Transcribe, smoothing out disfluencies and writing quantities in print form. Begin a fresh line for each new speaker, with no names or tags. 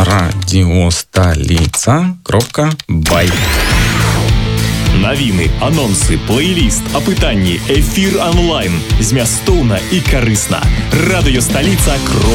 radiostolica.by.
Навіны, анонсы, плейліст, апытанні, эфір онлайн. Змястоўна і карысна. Радыёсталіца.